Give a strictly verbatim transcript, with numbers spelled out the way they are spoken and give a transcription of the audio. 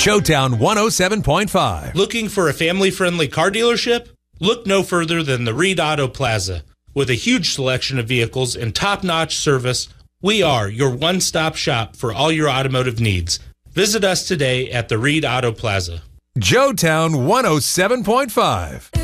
Showtown one oh seven point five. Looking for a family-friendly car dealership? Look no further than the Reed Auto Plaza. With a huge selection of vehicles and top-notch service, we are your one-stop shop for all your automotive needs. Visit us today at the Reed Auto Plaza. Showtown one oh seven point five.